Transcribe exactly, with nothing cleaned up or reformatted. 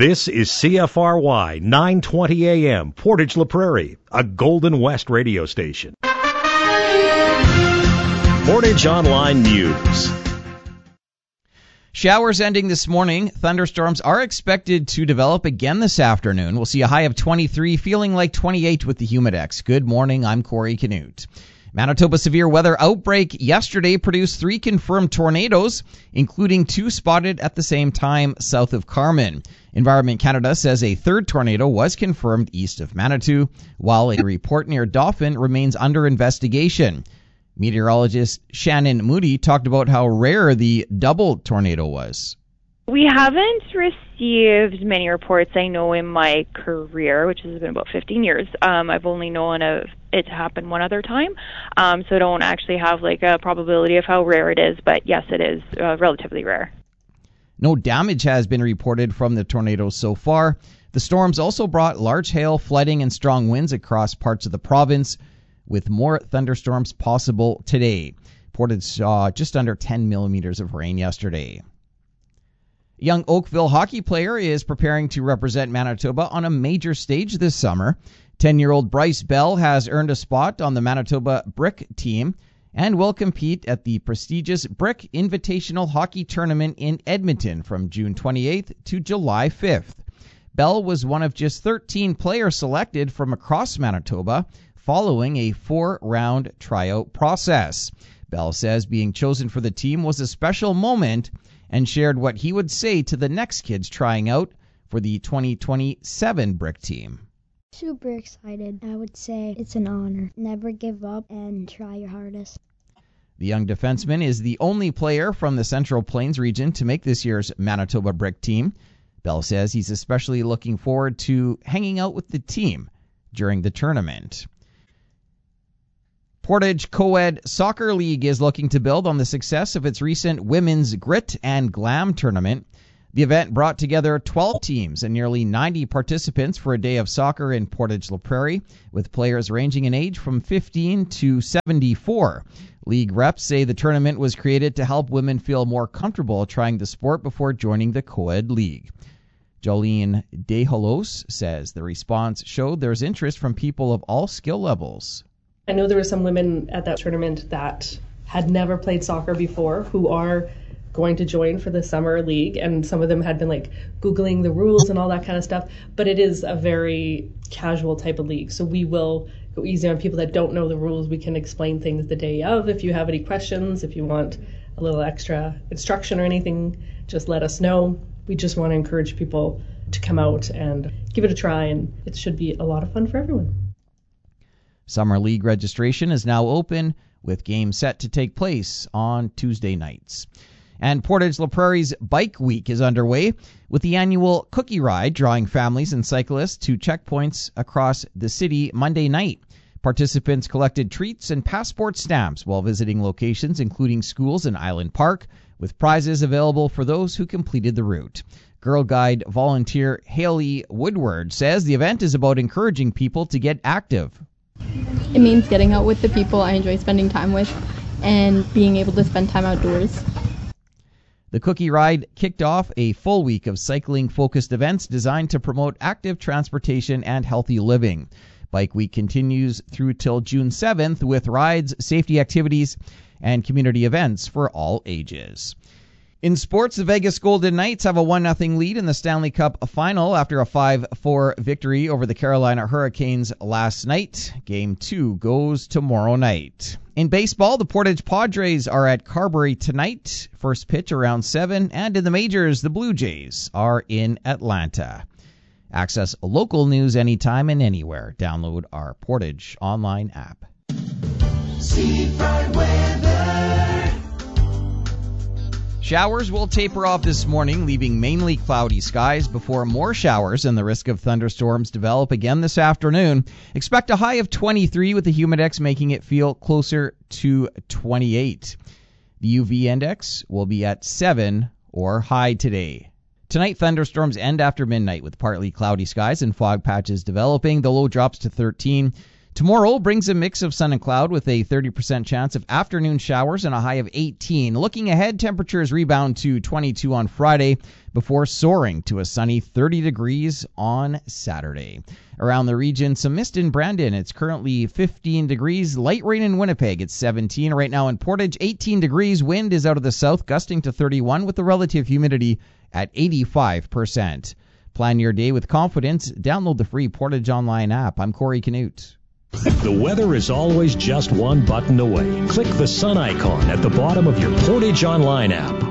This is C F R Y nine twenty A M, Portage La Prairie, a Golden West radio station. Portage Online News. Showers ending this morning. Thunderstorms are expected to develop again this afternoon. We'll see a high of twenty-three, feeling like twenty-eight with the Humidex. Good morning, I'm Corey Canute. Manitoba severe weather outbreak yesterday produced three confirmed tornadoes, including two spotted at the same time south of Carman. Environment Canada says a third tornado was confirmed east of Manitou, while a report near Dauphin remains under investigation. Meteorologist Shannon Moody talked about how rare the double tornado was. We haven't received many reports, I know, in my career, which has been about fifteen years. Um, I've only known of it to happen one other time, um, so I don't actually have like a probability of how rare it is, but yes, it is uh, relatively rare. No damage has been reported from the tornadoes so far. The storms also brought large hail, flooding, and strong winds across parts of the province, with more thunderstorms possible today. Portage saw just under ten millimeters of rain yesterday. A young Oakville hockey player is preparing to represent Manitoba on a major stage this summer. ten-year-old Bryce Bell has earned a spot on the Manitoba Brick team and will compete at the prestigious Brick Invitational Hockey Tournament in Edmonton from June twenty-eighth to July fifth. Bell was one of just thirteen players selected from across Manitoba following a four-round tryout process. Bell says being chosen for the team was a special moment and shared what he would say to the next kids trying out for the twenty twenty-seven Brick team. Super excited. I would say it's an honor. Never give up and try your hardest. The young defenseman is the only player from the Central Plains region to make this year's Manitoba Brick team. Bell says he's especially looking forward to hanging out with the team during the tournament. Portage Co-ed Soccer League is looking to build on the success of its recent Women's Grit and Glam tournament. The event brought together twelve teams and nearly ninety participants for a day of soccer in Portage La Prairie, with players ranging in age from fifteen to seventy-four. League reps say the tournament was created to help women feel more comfortable trying the sport before joining the Co-ed League. Jolene DeHolos says the response showed there's interest from people of all skill levels. I know there were some women at that tournament that had never played soccer before who are going to join for the summer league, and some of them had been like Googling the rules and all that kind of stuff, but it is a very casual type of league, so we will go easy on people that don't know the rules. We can explain things the day of. If you have any questions, if you want a little extra instruction or anything, just let us know. We just want to encourage people to come out and give it a try, and it should be a lot of fun for everyone. Summer League registration is now open, with games set to take place on Tuesday nights. And Portage La Prairie's Bike Week is underway, with the annual Cookie Ride drawing families and cyclists to checkpoints across the city Monday night. Participants collected treats and passport stamps while visiting locations including schools and Island Park, with prizes available for those who completed the route. Girl Guide volunteer Haley Woodward says the event is about encouraging people to get active. It means getting out with the people I enjoy spending time with and being able to spend time outdoors. The Cookie Ride kicked off a full week of cycling-focused events designed to promote active transportation and healthy living. Bike Week continues through till June seventh with rides, safety activities, and community events for all ages. In sports, the Vegas Golden Knights have a one nothing lead in the Stanley Cup final after a five four victory over the Carolina Hurricanes last night. Game two goes tomorrow night. In baseball, the Portage Padres are at Carberry tonight. First pitch around seven. And in the majors, the Blue Jays are in Atlanta. Access local news anytime and anywhere. Download our Portage online app. Seafront weather. Showers will taper off this morning, leaving mainly cloudy skies before more showers and the risk of thunderstorms develop again this afternoon. Expect a high of twenty-three with the Humidex making it feel closer to twenty-eight. The U V index will be at seven or high today. Tonight, thunderstorms end after midnight with partly cloudy skies and fog patches developing. The low drops to thirteen. Tomorrow brings a mix of sun and cloud with a thirty percent chance of afternoon showers and a high of eighteen. Looking ahead, temperatures rebound to twenty-two on Friday before soaring to a sunny thirty degrees on Saturday. Around the region, some mist in Brandon. It's currently fifteen degrees. Light rain in Winnipeg. It's seventeen. Right now in Portage, eighteen degrees. Wind is out of the south, gusting to thirty-one with the relative humidity at eighty-five percent. Plan your day with confidence. Download the free Portage Online app. I'm Corey Canute. The weather is always just one button away. Click the sun icon at the bottom of your Portage Online app.